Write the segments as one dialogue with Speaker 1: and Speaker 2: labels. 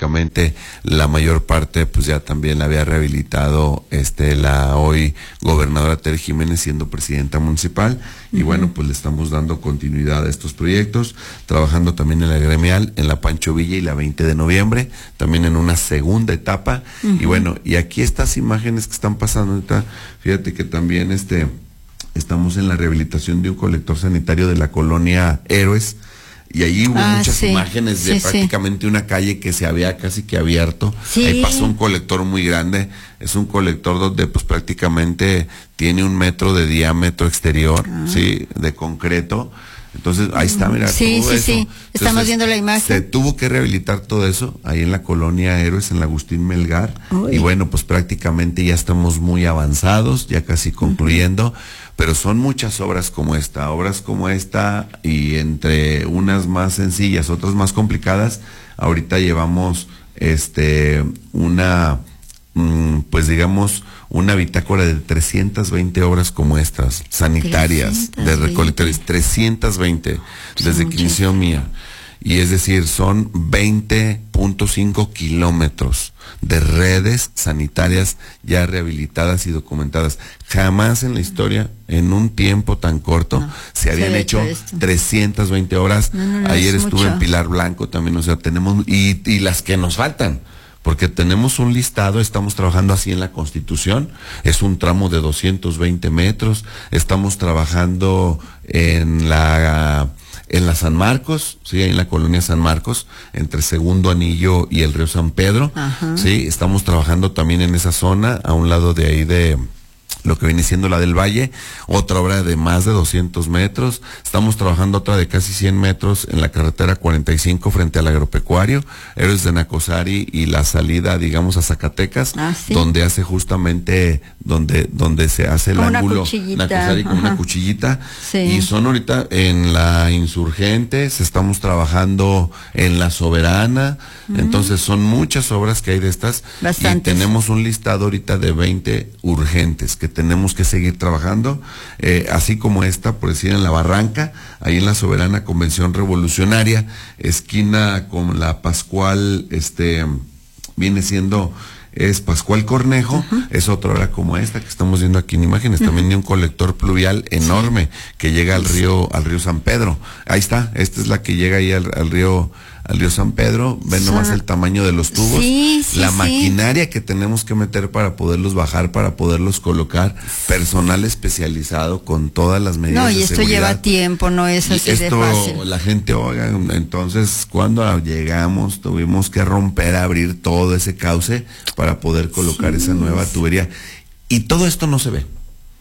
Speaker 1: prácticamente la mayor parte pues ya también la había rehabilitado la hoy gobernadora Tere Jiménez siendo presidenta municipal. Y bueno, pues le estamos dando continuidad a estos proyectos, trabajando también en la gremial, en la Pancho Villa y la 20 de noviembre, también en una segunda etapa. Y bueno, y aquí estas imágenes que están pasando ahorita, fíjate que también estamos en la rehabilitación de un colector sanitario de la colonia Héroes, y ahí hubo muchas imágenes de prácticamente una calle que se había casi que abierto. Ahí pasó un colector muy grande, es un colector donde pues prácticamente tiene 1 metro de diámetro exterior, de concreto. Entonces, ahí está, mira, todo eso. Entonces,
Speaker 2: estamos viendo la imagen.
Speaker 1: Se tuvo que rehabilitar todo eso, ahí en la colonia Héroes, en la Agustín Melgar. Y bueno, pues prácticamente ya estamos muy avanzados, ya casi concluyendo, pero son muchas obras como esta, y entre unas más sencillas, otras más complicadas. Ahorita llevamos, pues digamos, una bitácora de 320 obras como estas, sanitarias, de recolectores, 320, desde que inició Mía. Y es decir, son 20.5 kilómetros de redes sanitarias ya rehabilitadas y documentadas. Jamás en la historia, en un tiempo tan corto, se habían hecho 320 obras. Ayer estuve en Pilar Blanco también, o sea, tenemos, y las que nos faltan. Porque tenemos un listado, estamos trabajando así en la Constitución, es un tramo de 220 metros, estamos trabajando en la San Marcos, en la colonia San Marcos, entre Segundo Anillo y el río San Pedro, estamos trabajando también en esa zona, a un lado de ahí de lo que viene siendo la del Valle, otra obra de más de 200 metros, estamos trabajando otra de casi 100 metros en la carretera 45 frente al agropecuario, Héroes de Nacosari y la salida, digamos, a Zacatecas, donde hace justamente, donde se hace el ángulo, Nacosari con una cuchillita, y son ahorita en la Insurgentes, estamos trabajando en la Soberana, entonces son muchas obras que hay de estas, y tenemos un listado ahorita de 20 urgentes que tenemos que seguir trabajando, así como esta, por decir, en la Barranca, ahí en la Soberana Convención Revolucionaria, esquina con la Pascual, viene siendo, es Pascual Cornejo, es otra obra como esta que estamos viendo aquí en imágenes, también de un colector pluvial enorme que llega al río San Pedro. Ahí está, esta es la que llega ahí al río San Pedro, ven nomás el tamaño de los tubos, la maquinaria que tenemos que meter para poderlos bajar, para poderlos colocar, personal especializado con todas las medidas de seguridad. No, y esto lleva tiempo, no es así de fácil. La gente, oiga, entonces cuando llegamos tuvimos que abrir todo ese cauce para poder colocar esa nueva tubería. Y todo esto no se ve,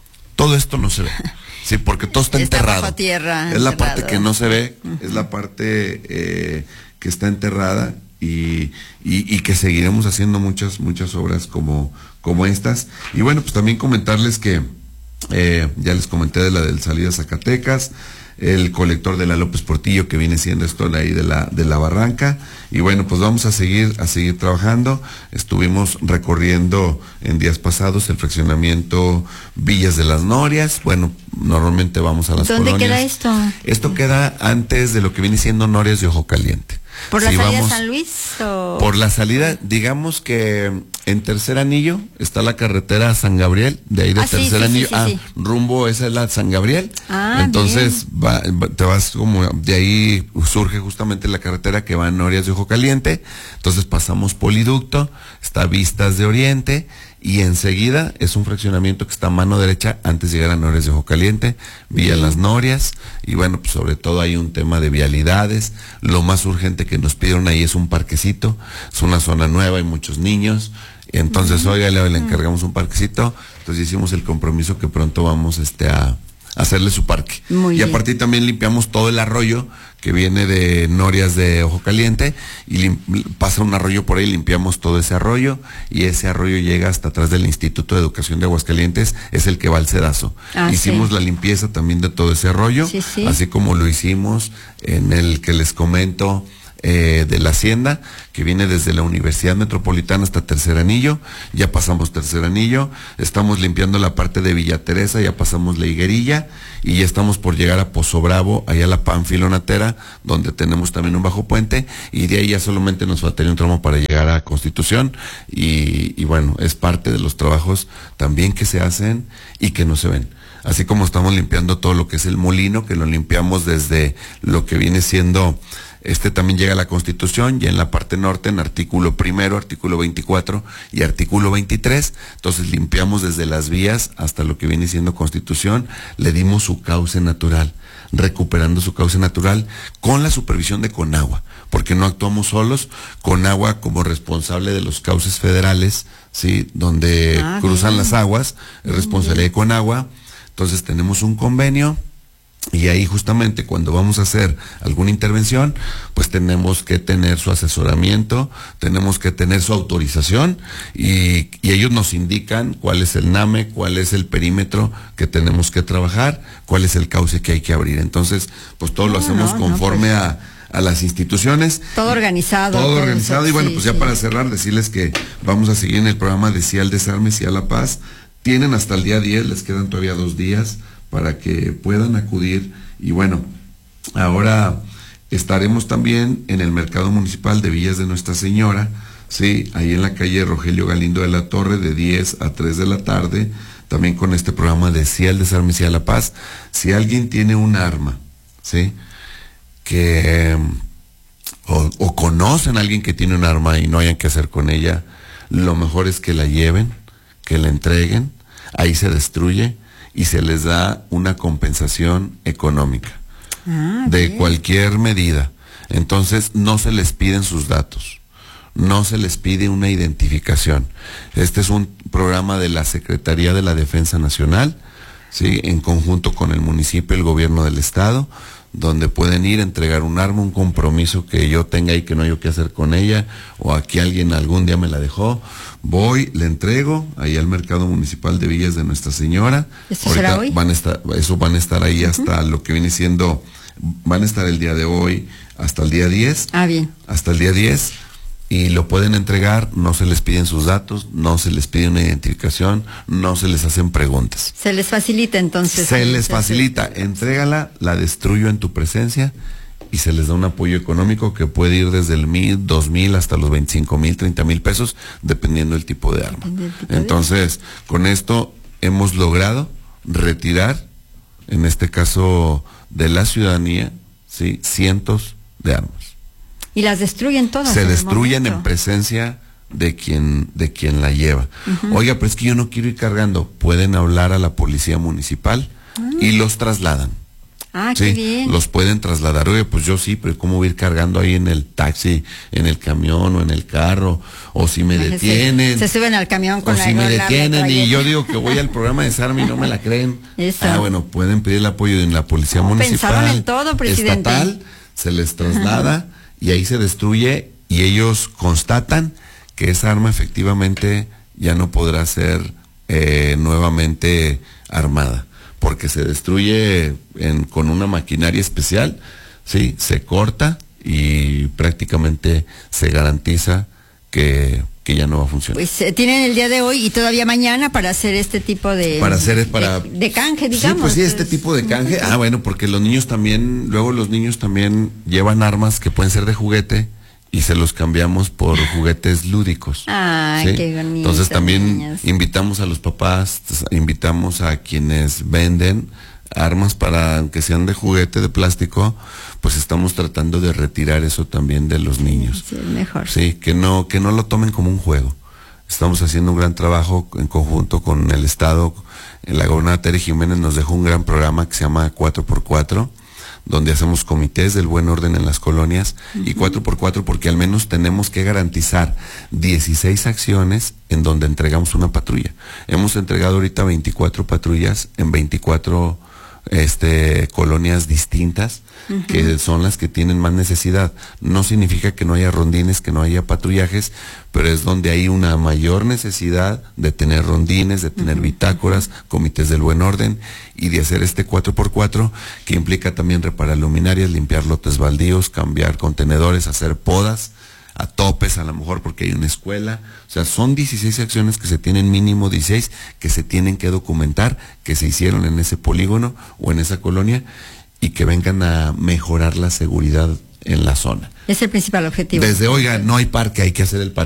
Speaker 1: Sí, porque todo está enterrado. Bajo tierra, es la parte que no se ve, es la parte que está enterrada, y que seguiremos haciendo muchas obras como estas. Y bueno, pues también comentarles que ya les comenté de la del salida a Zacatecas, el colector de la López Portillo, que viene siendo esto de ahí de la Barranca. Y bueno, pues vamos a seguir trabajando. Estuvimos recorriendo en días pasados el fraccionamiento Villas de las Norias. Bueno, normalmente vamos a las colonias. ¿Dónde queda esto? Esto queda antes de lo que viene siendo Norias de Ojo Caliente.
Speaker 2: ¿Por la salida de San Luis?
Speaker 1: Por la salida, digamos que en Tercer Anillo está la carretera San Gabriel, de ahí de Tercer Anillo, rumbo, esa es la San Gabriel. Entonces te vas como, de ahí surge justamente la carretera que va a Norias de Ojo Caliente, entonces pasamos Poliducto, está Vistas de Oriente, y enseguida es un fraccionamiento que está a mano derecha antes de llegar a Norias de Ojo Caliente, Villa Las Norias. Y bueno, pues sobre todo hay un tema de vialidades. Lo más urgente que nos pidieron ahí es un parquecito, es una zona nueva, hay muchos niños, entonces oiga, le encargamos un parquecito. Entonces hicimos el compromiso que pronto vamos a hacerle su parque. Y aparte también limpiamos todo el arroyo que viene de Norias de Ojo Caliente, y pasa un arroyo por ahí, limpiamos todo ese arroyo, y ese arroyo llega hasta atrás del Instituto de Educación de Aguascalientes, es el que va al Cedazo. Hicimos la limpieza también de todo ese arroyo, así como lo hicimos en el que les comento, de la Hacienda, que viene desde la Universidad Metropolitana hasta Tercer Anillo. Ya pasamos Tercer Anillo, estamos limpiando la parte de Villa Teresa, ya pasamos La Higuerilla, y ya estamos por llegar a Pozo Bravo, allá a la Pánfilo Natera, donde tenemos también un bajo puente, y de ahí ya solamente nos faltaría un tramo para llegar a Constitución, y bueno, es parte de los trabajos también que se hacen y que no se ven. Así como estamos limpiando todo lo que es el molino, que lo limpiamos desde lo que viene siendo, también llega a la Constitución, y en la parte norte, en artículo primero, artículo 24 y artículo 23, entonces limpiamos desde las vías hasta lo que viene siendo Constitución, le dimos su cauce natural, recuperando su cauce natural con la supervisión de Conagua, porque no actuamos solos, Conagua como responsable de los cauces federales, ¿sí? Donde cruzan las aguas, es responsabilidad de Conagua. Entonces tenemos un convenio, y ahí justamente cuando vamos a hacer alguna intervención, pues tenemos que tener su asesoramiento, tenemos que tener su autorización, y ellos nos indican cuál es el NAME, cuál es el perímetro que tenemos que trabajar, cuál es el cauce que hay que abrir. Entonces, pues todo lo hacemos conforme a las instituciones.
Speaker 2: Todo organizado.
Speaker 1: Todo organizado, y bueno, pues ya para cerrar, decirles que vamos a seguir en el programa de Sí al Desarme, Sí a la Paz. Tienen hasta el día 10, les quedan todavía 2 días para que puedan acudir, y bueno, ahora estaremos también en el Mercado Municipal de Villas de Nuestra Señora, sí, ahí en la calle Rogelio Galindo de la Torre, de 10 a 3 de la tarde, también con este programa de Sí al Desarme, Sí a la Paz. Si alguien tiene un arma, sí, que o conocen a alguien que tiene un arma y no hayan qué hacer con ella, lo mejor es que la lleven, que la entreguen, ahí se destruye y se les da una compensación económica de cualquier medida. Entonces no se les piden sus datos, no se les pide una identificación. Este es un programa de la Secretaría de la Defensa Nacional, ¿sí? En conjunto con el municipio y el gobierno del estado, donde pueden ir a entregar un arma, un compromiso que yo tenga y que no hay qué hacer con ella, o aquí alguien algún día me la dejó, voy, le entrego ahí al Mercado Municipal de Villas de Nuestra Señora.
Speaker 2: ¿Esto será hoy?
Speaker 1: Van a estar ahí hasta lo que viene siendo, van a estar el día de hoy hasta el día 10.
Speaker 2: Bien.
Speaker 1: Hasta el día 10. Y lo pueden entregar, no se les piden sus datos, no se les pide una identificación, no se les hacen preguntas.
Speaker 2: Se les facilita entonces.
Speaker 1: Se les facilita, entrégala, la destruyo en tu presencia, y se les da un apoyo económico que puede ir desde el 1,000, 2,000 hasta los 25,000, 30,000 pesos, dependiendo del tipo de arma. Entonces, con esto hemos logrado retirar, en este caso de la ciudadanía, ¿sí?, cientos de armas.
Speaker 2: Y las destruyen todas.
Speaker 1: Se destruyen en presencia de quien la lleva. Oiga, pero es que yo no quiero ir cargando. Pueden hablar a la policía municipal y los trasladan.
Speaker 2: ¿Sí? Qué bien.
Speaker 1: Los pueden trasladar. Oye, pues yo sí, pero ¿cómo voy a ir cargando ahí en el taxi, en el camión o en el carro? O si me detienen.
Speaker 2: Se suben al camión con
Speaker 1: o si me detienen y yo digo que voy al programa de Desarme y no me la creen. Bueno, pueden pedir el apoyo de la policía municipal.
Speaker 2: Pensaron en todo, presidente.
Speaker 1: Estatal, se les traslada. Y ahí se destruye, y ellos constatan que esa arma efectivamente ya no podrá ser nuevamente armada, porque se destruye con una maquinaria especial, sí, se corta y prácticamente se garantiza que ya no va a funcionar.
Speaker 2: Pues tienen el día de hoy y todavía mañana para hacer este tipo de canje, digamos.
Speaker 1: Sí, pues sí, este tipo de canje. Bueno, porque los niños también llevan armas que pueden ser de juguete y se los cambiamos por juguetes lúdicos.
Speaker 2: ¿Sí? Qué bonito.
Speaker 1: Entonces también invitamos a los papás, invitamos a quienes venden armas para que sean de juguete, de plástico, pues estamos tratando de retirar eso también de los niños.
Speaker 2: Sí, mejor.
Speaker 1: Sí, que no lo tomen como un juego. Estamos haciendo un gran trabajo en conjunto con el Estado. La gobernadora Tere Jiménez nos dejó un gran programa que se llama 4x4, donde hacemos comités del buen orden en las colonias, y 4x4 porque al menos tenemos que garantizar 16 acciones en donde entregamos una patrulla. Hemos entregado ahorita 24 patrullas en 24 colonias distintas, que son las que tienen más necesidad. No significa que no haya rondines, que no haya patrullajes, pero es donde hay una mayor necesidad de tener rondines, de tener bitácoras, comités del buen orden, y de hacer 4x4, que implica también reparar luminarias, limpiar lotes baldíos, cambiar contenedores, hacer podas a topes, a lo mejor porque hay una escuela. O sea, son 16 acciones que se tienen, mínimo 16, que se tienen que documentar, que se hicieron en ese polígono o en esa colonia, y que vengan a mejorar la seguridad en la zona.
Speaker 2: Es el principal objetivo.
Speaker 1: Desde, oiga, no hay parque, hay que hacer el parque.